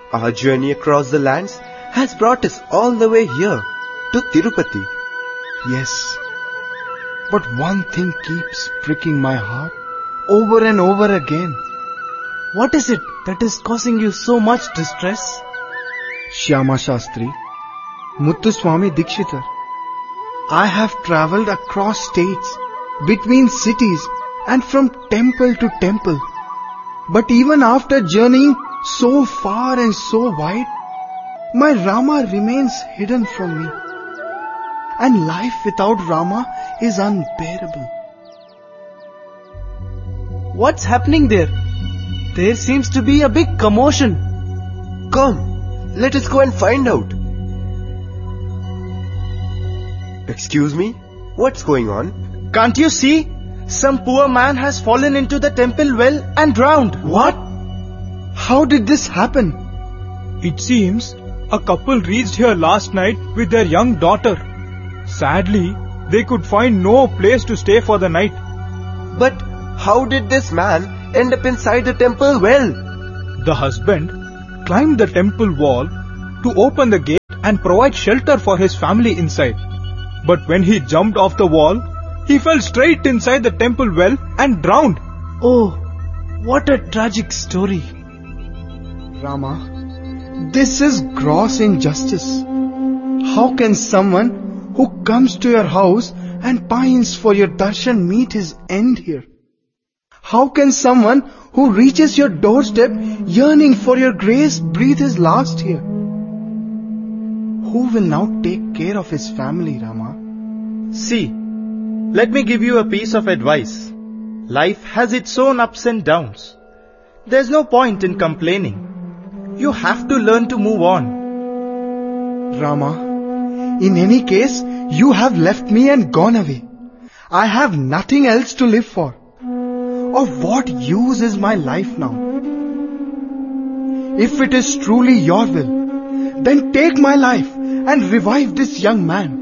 Our journey across the lands has brought us all the way here to Tirupati. Yes, but one thing keeps pricking my heart over and over again. What is it that is causing you so much distress? Shyama Shastri, Muthuswami Dikshitar, I have travelled across states, between cities and from temple to temple. But even after journeying so far and so wide, my Rama remains hidden from me. And life without Rama is unbearable. What's happening there? There seems to be a big commotion. Come, let us go and find out. Excuse me, what's going on? Can't you see? Some poor man has fallen into the temple well and drowned. What? How did this happen? It seems a couple reached here last night with their young daughter. Sadly, they could find no place to stay for the night. But how did this man end up inside the temple well? The husband climbed the temple wall to open the gate and provide shelter for his family inside. But when he jumped off the wall, he fell straight inside the temple well and drowned. Oh, what a tragic story. Rama, this is gross injustice. How can someone who comes to your house and pines for your darshan meet his end here? How can someone who reaches your doorstep yearning for your grace breathe his last here? Who will now take care of his family, Rama? See, let me give you a piece of advice. Life has its own ups and downs. There's no point in complaining. You have to learn to move on. Rama, in any case, you have left me and gone away. I have nothing else to live for. Of what use is my life now? If it is truly your will, then take my life and revive this young man.